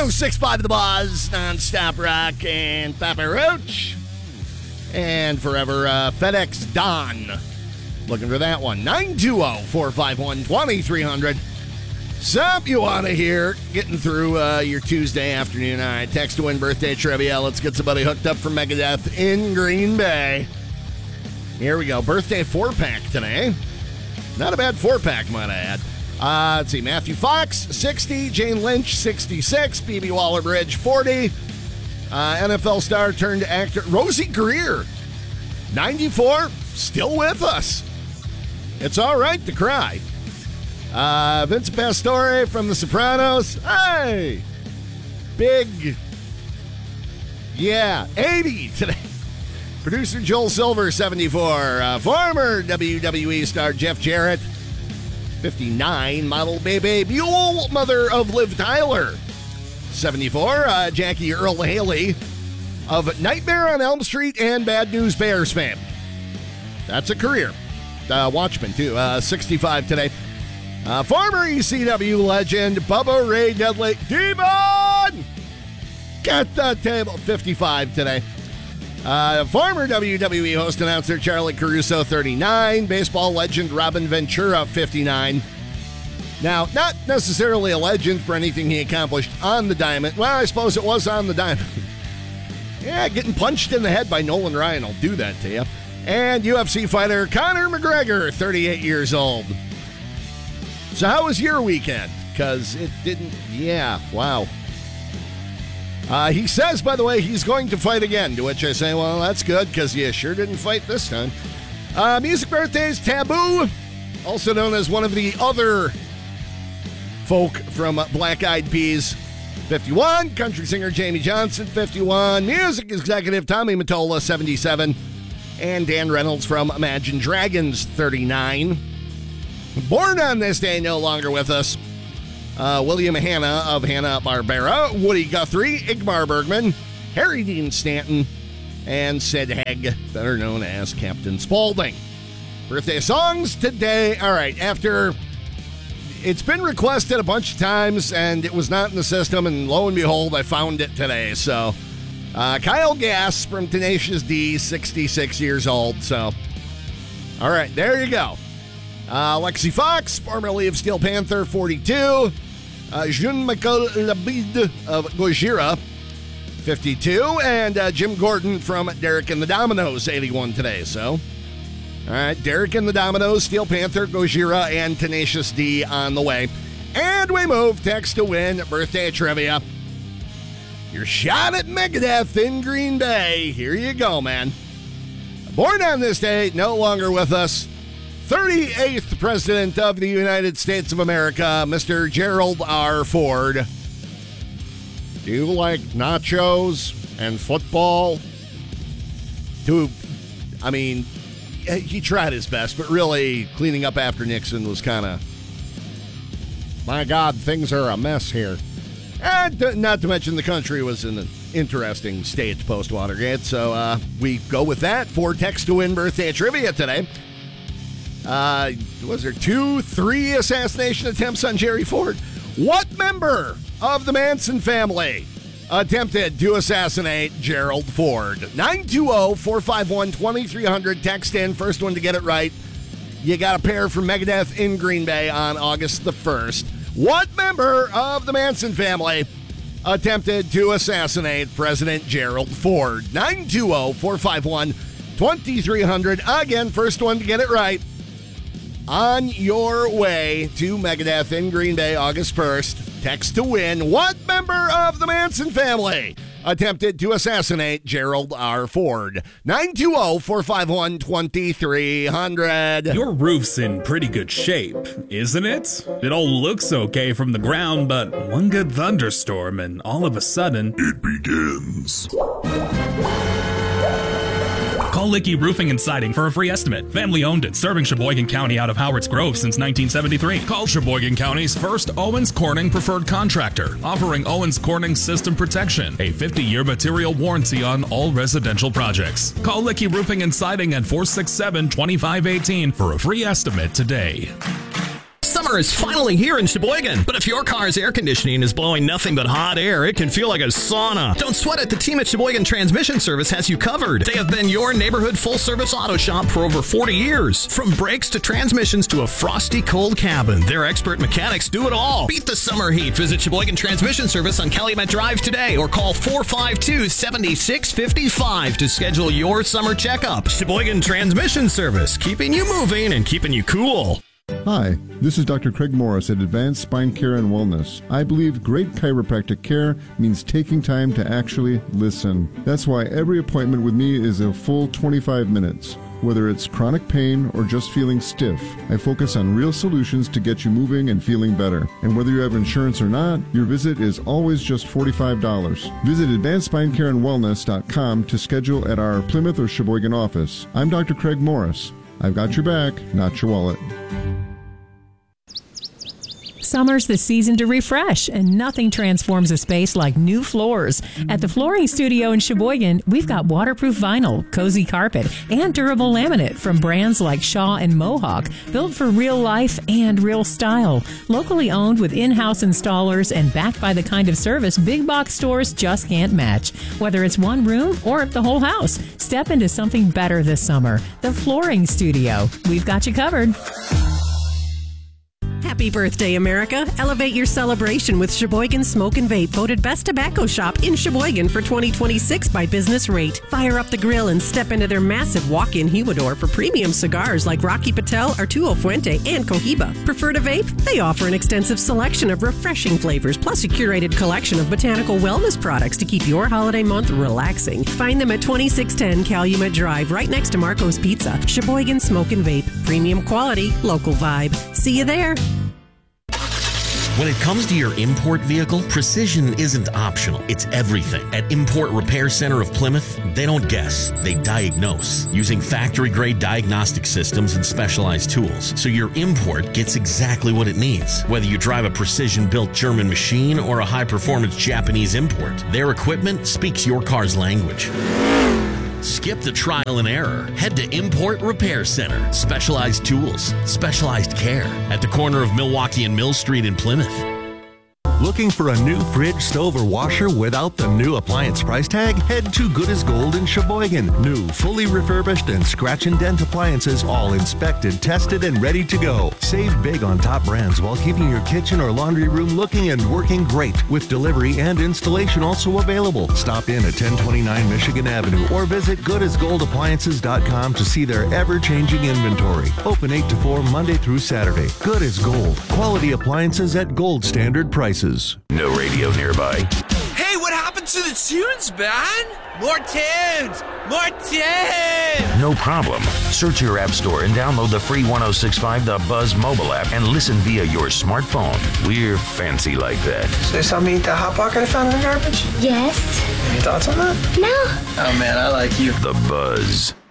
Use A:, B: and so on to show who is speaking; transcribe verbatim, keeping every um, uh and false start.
A: oh six point five The Buzz, non-stop rock, and Papa Roach. And forever uh, FedEx Don. Looking for that one. nine two zero, four five one, two three zero zero. Something you want to hear getting through uh, your Tuesday afternoon. All right, text to win birthday trivia. Let's get somebody hooked up for Megadeth in Green Bay. Here we go. Birthday four-pack today. Not a bad four-pack, might I add. Uh, let's see. Matthew Fox, sixty. Jane Lynch, sixty-six. B B Waller-Bridge, forty. Uh, N F L star turned actor Rosie Greer, ninety-four. Still with us. It's all right to cry. Uh, Vince Pastore from The Sopranos. Hey! Big. Yeah, eighty today. Producer Joel Silver, seventy-four. Uh, former W W E star Jeff Jarrett, fifty-nine. Model Bebe Buell, mother of Liv Tyler, seventy-four. Uh, Jackie Earl Haley of Nightmare on Elm Street and Bad News Bears fame. That's a career. Uh, Watchmen, too. Uh, sixty-five today. Uh, former E C W legend Bubba Ray Dudley. Demon! Get the table. fifty-five today. Uh, former W W E host announcer Charlie Caruso, thirty-nine. Baseball legend Robin Ventura, fifty-nine. Now, not necessarily a legend for anything he accomplished on the diamond. Well, I suppose it was on the diamond. Yeah, getting punched in the head by Nolan Ryan will do that to you. And U F C fighter Conor McGregor, thirty-eight years old. So how was your weekend? Because it didn't, yeah, wow. Uh, he says, by the way, he's going to fight again, to which I say, well, that's good, because you sure didn't fight this time. Uh, music birthdays, Taboo, also known as one of the other folk from Black Eyed Peas, fifty-one. Country singer Jamie Johnson, fifty-one. Music executive Tommy Mottola, seventy-seven. And Dan Reynolds from Imagine Dragons, thirty-nine. Born on this day, no longer with us. Uh, William Hanna of Hanna-Barbera, Woody Guthrie, Igmar Bergman, Harry Dean Stanton, and Sid Haig, better known as Captain Spaulding. Birthday songs today. All right, after it's been requested a bunch of times and it was not in the system, and lo and behold, I found it today. So, uh, Kyle Gass from Tenacious D, sixty-six years old. So, all right, there you go. Uh, Lexi Fox, formerly of Steel Panther, forty-two. Uh, Jean-Michel Labide of Gojira, fifty-two. And uh, Jim Gordon from Derek and the Dominoes, eighty-one today. So, all right, Derek and the Dominoes, Steel Panther, Gojira, and Tenacious D on the way. And we move text to win birthday trivia. Your shot at Megadeth in Green Bay. Here you go, man. Born on this day, no longer with us. thirty-eighth President of the United States of America, Mister Gerald R. Ford. Do you like nachos and football? Do, I mean, he tried his best, but really cleaning up after Nixon was kind of, my God, things are a mess here. And not to mention the country was in an interesting state post-Watergate, so uh, we go with that for text to win birthday trivia today. Uh, was there two, three assassination attempts on Jerry Ford? What member of the Manson family attempted to assassinate Gerald Ford? nine two zero, four five one, two three zero zero. Text in. First one to get it right. You got a pair from Megadeth in Green Bay on August the first. What member of the Manson family attempted to assassinate President Gerald Ford? nine two zero, four five one, two three zero zero. Again, first one to get it right. On your way to Megadeth in Green Bay, August first. Text to win. What member of the Manson family attempted to assassinate Gerald R. Ford? nine two zero, four five one, two three zero zero.
B: Your roof's in pretty good shape, isn't it? It all looks okay from the ground, but one good thunderstorm and all of a sudden,
C: it begins.
B: Call Licky Roofing and Siding for a free estimate. Family owned and serving Sheboygan County out of Howard's Grove since nineteen seventy-three. Call Sheboygan County's first Owens Corning preferred contractor, offering Owens Corning System Protection, a fifty-year material warranty on all residential projects. Call Licky Roofing and Siding at four six seven, two five one eight for a free estimate today.
C: Summer is finally here in Sheboygan, but if your car's air conditioning is blowing nothing but hot air, it can feel like a sauna. Don't sweat it. The team at Sheboygan Transmission Service has you covered. They have been your neighborhood full-service auto shop for over forty years. From brakes to transmissions to a frosty cold cabin, their expert mechanics do it all. Beat the summer heat. Visit Sheboygan Transmission Service on Calumet Drive today or call four five two, seven six five five to schedule your summer checkup. Sheboygan Transmission Service, keeping you moving and keeping you cool.
D: Hi, this is Doctor Craig Morris at Advanced Spine Care and Wellness. I believe great chiropractic care means taking time to actually listen. That's why every appointment with me is a full twenty-five minutes. Whether it's chronic pain or just feeling stiff, I focus on real solutions to get you moving and feeling better. And whether you have insurance or not, your visit is always just forty-five dollars. Visit advanced spine care and wellness dot com to schedule at our Plymouth or Sheboygan office. I'm Doctor Craig Morris. I've got your back, not your wallet.
E: Summer's the season to refresh, and nothing transforms a space like new floors. At the Flooring Studio in Sheboygan, we've got waterproof vinyl, cozy carpet, and durable laminate from brands like Shaw and Mohawk, built for real life and real style. Locally owned with in-house installers and backed by the kind of service big box stores just can't match. Whether it's one room or the whole house, step into something better this summer. The Flooring Studio. We've got you covered.
F: Happy birthday, America. Elevate your celebration with Sheboygan Smoke and Vape, voted Best Tobacco Shop in Sheboygan for twenty twenty-six by Business Rate. Fire up the grill and step into their massive walk-in humidor for premium cigars like Rocky Patel, Arturo Fuente, and Cohiba. Prefer to vape? They offer an extensive selection of refreshing flavors, plus a curated collection of botanical wellness products to keep your holiday month relaxing. Find them at twenty-six ten Calumet Drive, right next to Marco's Pizza. Sheboygan Smoke and Vape. Premium quality, local vibe. See you there.
G: When it comes to your import vehicle, precision isn't optional. It's everything. At Import Repair Center of Plymouth, they don't guess, they diagnose using factory-grade diagnostic systems and specialized tools, so your import gets exactly what it needs. Whether you drive a precision-built German machine or a high-performance Japanese import, their equipment speaks your car's language. Skip the trial and error. Head to Import Repair Center. Specialized tools, specialized care at the corner of Milwaukee and Mill Street in Plymouth.
H: Looking for a new fridge, stove, or washer without the new appliance price tag? Head to Good as Gold in Sheboygan. New, fully refurbished, and scratch and dent appliances, all inspected, tested, and ready to go. Save big on top brands while keeping your kitchen or laundry room looking and working great, with delivery and installation also available. Stop in at ten twenty-nine Michigan Avenue or visit good as gold appliances dot com to see their ever-changing inventory. Open eight to four Monday through Saturday. Good as Gold. Quality appliances at gold standard prices.
I: No radio nearby.
J: Hey, what happened to the tunes, man? More tunes! More tunes!
I: No problem. Search your app store and download the free one oh six point five The Buzz mobile app and listen via your smartphone. We're fancy like that.
K: So you saw me eat that Hot Pocket I found in the garbage?
L: Yes.
K: Any thoughts on that?
L: No.
K: Oh man, I like you.
I: The Buzz.